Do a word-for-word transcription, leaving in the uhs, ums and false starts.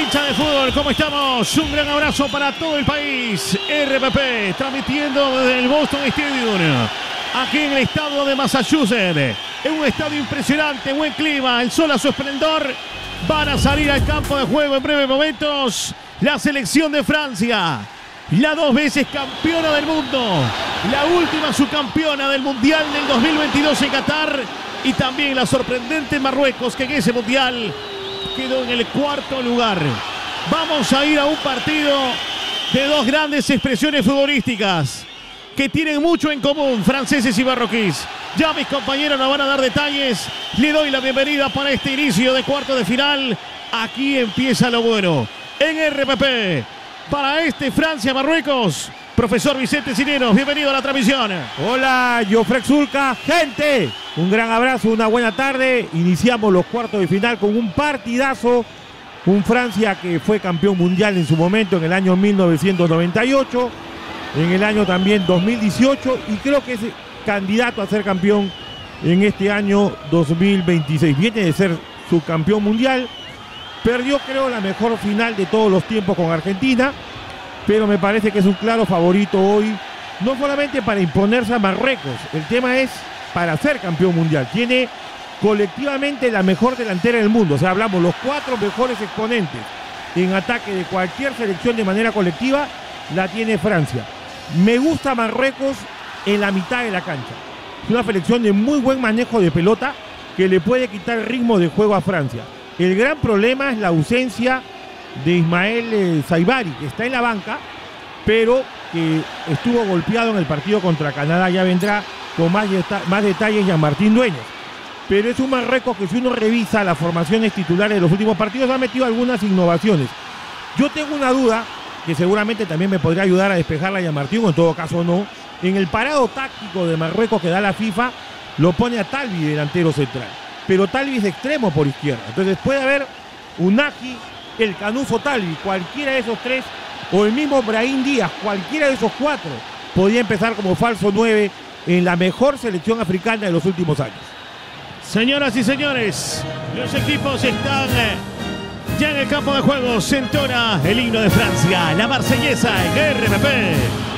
hinchas de fútbol, ¿cómo estamos? Un gran abrazo para todo el país. R P P transmitiendo desde el Boston Stadium, aquí en el estado de Massachusetts. Es un estadio impresionante, buen clima, el sol a su esplendor. Van a salir al campo de juego en breves momentos la selección de Francia, la dos veces campeona del mundo, la última subcampeona del Mundial del dos mil veintidós en Qatar, y también la sorprendente Marruecos, que en ese Mundial quedó en el cuarto lugar. Vamos a ir a un partido de dos grandes expresiones futbolísticas que tienen mucho en común, franceses y marroquíes. Ya mis compañeros nos van a dar detalles. Le doy la bienvenida para este inicio de cuarto de final. Aquí empieza lo bueno en R P P. Para este Francia-Marruecos, profesor Vicente Cineros, bienvenido a la transmisión. Hola, Jofre Zulca, gente. Un gran abrazo, una buena tarde. Iniciamos los cuartos de final con un partidazo. Un Francia que fue campeón mundial en su momento en el año mil novecientos noventa y ocho. En el año también dos mil dieciocho. Y creo que es candidato a ser campeón en este año dos mil veintiséis. Viene de ser subcampeón mundial. Perdió, creo, la mejor final de todos los tiempos con Argentina, pero me parece que es un claro favorito hoy, no solamente para imponerse a Marruecos, el tema es para ser campeón mundial. Tiene colectivamente la mejor delantera del mundo, o sea, hablamos los cuatro mejores exponentes en ataque de cualquier selección de manera colectiva, la tiene Francia. Me gusta Marruecos en la mitad de la cancha. Es una selección de muy buen manejo de pelota que le puede quitar el ritmo de juego a Francia. El gran problema es la ausencia de Ismael eh, Saibari, que está en la banca, pero que estuvo golpeado en el partido contra Canadá. Ya vendrá con más, más detalles Jean-Martín Dueñas. Pero es un Marruecos que, si uno revisa las formaciones titulares de los últimos partidos, ha metido algunas innovaciones. Yo tengo una duda, que seguramente también me podría ayudar a despejarla Jean-Martín, o en todo caso no. En el parado táctico de Marruecos que da la FIFA, lo pone a Talbi delantero central, pero Talbi es extremo por izquierda. Entonces puede haber Unagi, el Canuso Talbi, cualquiera de esos tres, o el mismo Brahim Díaz, cualquiera de esos cuatro, podía empezar como falso nueve en la mejor selección africana de los últimos años. Señoras y señores, los equipos están ya en el campo de juego. Se entona el himno de Francia, la marsellesa en R P P.